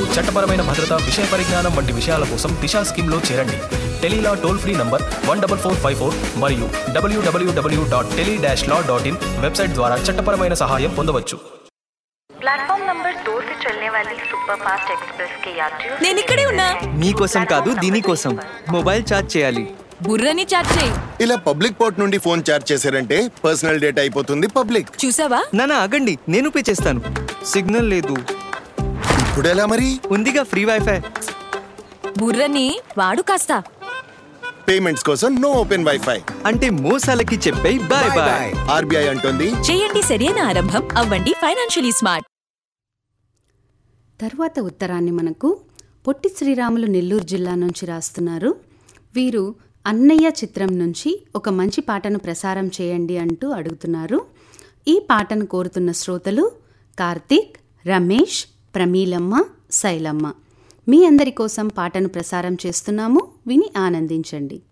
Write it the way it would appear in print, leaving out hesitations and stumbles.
చట్టపరమైన భద్రత, విషయ పరిజ్ఞానం వంటి విషయాల కోసం దిశా స్కీమ్లో చేరండి. టెలీలా టోల్ ఫ్రీ నంబర్ 14454 మరియు www.tele-law.in వెబ్సైట్ ద్వారా చట్టపరమైన సహాయం పొందవచ్చు. प्लेटफॉर्म नंबर 2 से चलने वाली सुपरफास्ट एक्सप्रेस के यात्रियों నేను ఇక్కడే ఉన్నా. మీకోసం కాదు, దీనికోసం. మొబైల్ ఛార్జ్ చేయాలి. బుర్రని చాట్ చేయి. ఇలా పబ్లిక్ పోర్ట్ నుండి ఫోన్ చార్జ్ చేశారంటే పర్సనల్ డేటా అయిపోతుంది పబ్లిక్. చూసావా? నానా ఆగండి, నేను పే చేస్తాను. సిగ్నల్ లేదు. ఇప్పుడు ఎలా మరి? ఉందిగా ఫ్రీ వైఫై. బుర్రని వాడు కాస్త. పేమెంట్స్ కోసం నో ఓపెన్ వైఫై. అంటే మోసాలకి చెప్పే బాయ్ బాయ్. ఆర్బీఐ అంటుంది చేయండి సరైన ఆరంభం, అవ్వండి ఫైనాన్షియలీ స్మార్ట్. తర్వాత ఉత్తరాన్ని మనకు పొట్టి శ్రీరాములు నెల్లూరు జిల్లా నుంచి రాస్తున్నారు. వీరు అన్నయ్య చిత్రం నుంచి ఒక మంచి పాటను ప్రసారం చేయండి అంటూ అడుగుతున్నారు. ఈ పాటను కోరుతున్న శ్రోతలు కార్తీక్, రమేష్, ప్రమీలమ్మ, శైలమ్మ. మీ అందరి కోసం పాటను ప్రసారం చేస్తున్నాము, విని ఆనందించండి.